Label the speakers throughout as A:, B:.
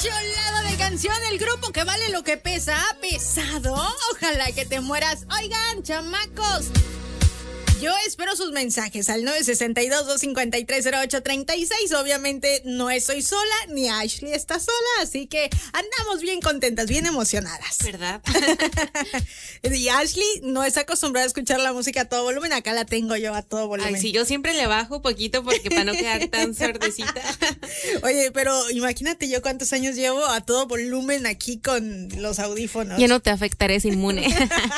A: chulada de canción, el grupo que vale lo que pesa, ha pesado. Ojalá que te mueras. Oigan, chamacos, yo espero sus mensajes al 962-253-0836. Obviamente no estoy sola, ni Ashley está sola, así que andamos bien contentas, bien emocionadas.
B: ¿Verdad?
A: Y Ashley no está acostumbrada a escuchar la música a todo volumen, acá la tengo yo a todo volumen.
B: Ay, sí, yo siempre le bajo poquito porque para no quedar tan sordecita.
A: Oye, pero imagínate yo cuántos años llevo a todo volumen aquí con los audífonos.
B: Ya no te afectaré, es inmune.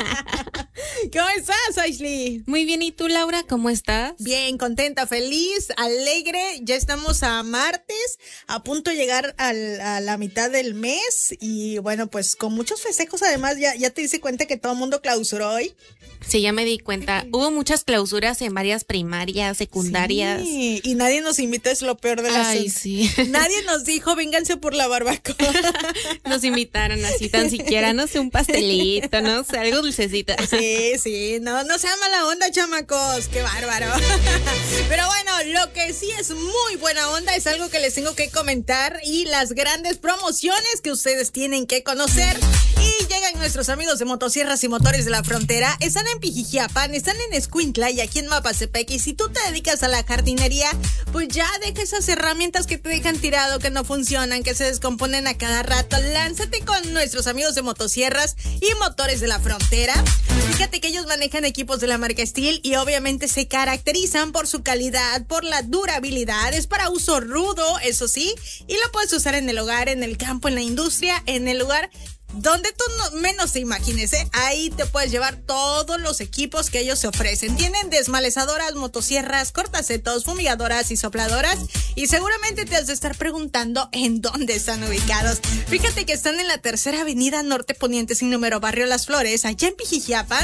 A: ¿Cómo estás, Ashley?
B: Muy bien, ¿y tú, Laura? ¿Cómo estás?
A: Bien, contenta, feliz, alegre. Ya estamos a martes, a punto de llegar a la mitad del mes. Y bueno, pues con muchos festejos. Además, ya te diste cuenta que todo el mundo clausuró hoy.
B: Sí, ya me di cuenta. Hubo muchas clausuras en varias primarias, secundarias.
A: Sí, y nadie nos invitó, es lo peor de la
B: Ay, sí.
A: Nadie nos dijo, vénganse por la barbacoa.
B: Nos invitaron así, tan siquiera, no sé, un pastelito, no sé, algo dulcecito.
A: Sí, no sean mala onda, chamacos, qué bárbaro. Pero bueno, lo que sí es muy buena onda es algo que les tengo que comentar y las grandes promociones que ustedes tienen que conocer. Y llegan nuestros amigos de Motosierras y Motores de la Frontera. Están en Pijijiapan, están en Escuintla y aquí en Mapastepec. Y si tú te dedicas a la jardinería, pues ya deja esas herramientas que te dejan tirado, que no funcionan, que se descomponen a cada rato. Lánzate con nuestros amigos de Motosierras y Motores de la Frontera. Fíjate que ellos manejan equipos de la marca Steel y obviamente se caracterizan por su calidad, por la durabilidad. Es para uso rudo, eso sí, y lo puedes usar en el hogar, en el campo, en la industria, en el lugar donde tú menos te imagines, ¿eh? Ahí te puedes llevar todos los equipos que ellos se ofrecen. Tienen desmalezadoras, motosierras, cortacetos, fumigadoras y sopladoras. Y seguramente te has de estar preguntando en dónde están ubicados. Fíjate que están en la 3ª Avenida Norte Poniente sin número, Barrio Las Flores, allá en Pijijiapan.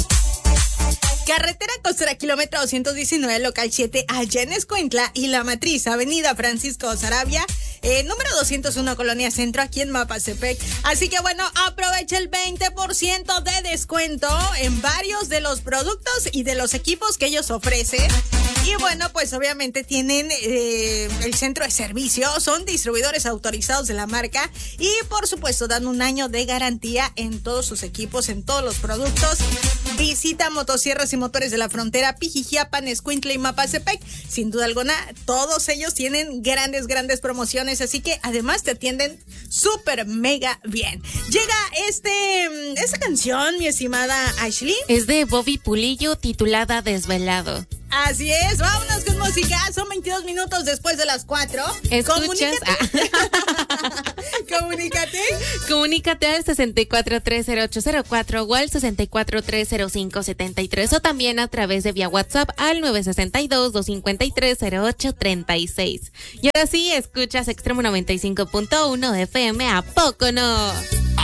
A: Carretera Costera, kilómetro 219, local 7, allá en Escuintla. Y La Matriz, avenida Francisco Sarabia, número 201, Colonia Centro, aquí en Mapastepec. Así que bueno, aprovecha el 20% de descuento en varios de los productos y de los equipos que ellos ofrecen. Y bueno, pues obviamente tienen el centro de servicio, son distribuidores autorizados de la marca y por supuesto dan un año de garantía en todos sus equipos, en todos los productos. Visita Motosierras y Motores de la Frontera, Pijijiapan, Escuintla y Mapastepec. Sin duda alguna, todos ellos tienen grandes promociones, así que además te atienden súper mega bien. Llega esta canción, mi estimada Ashley.
B: Es de Bobby Pulillo, titulada Desvelado.
A: Así es, vámonos con música. Son 22 minutos después de las 4.
B: ¿Escuchas? Comunícate al 64-30804 o al 64-305-73 o también a través de vía WhatsApp al 962-253-0836. Y ahora sí, escuchas Extremo 95.1 FM, ¿a poco no?